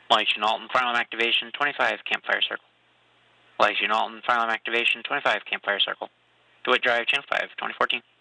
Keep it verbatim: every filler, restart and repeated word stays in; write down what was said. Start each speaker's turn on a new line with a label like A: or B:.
A: Lysian Alton, Fire Alarm Activation, twenty-five, Campfire Circle. Lysian Alton, Fire Alarm Activation, twenty-five, Campfire Circle. DeWitt Drive, Channel five, twenty fourteen.